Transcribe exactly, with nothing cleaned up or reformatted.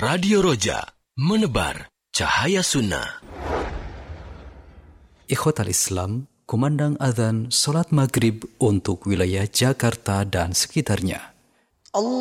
Radio Roja, menebar cahaya sunnah. Ikhwatal Islam, kumandang adzan salat maghrib untuk wilayah Jakarta dan sekitarnya. Allah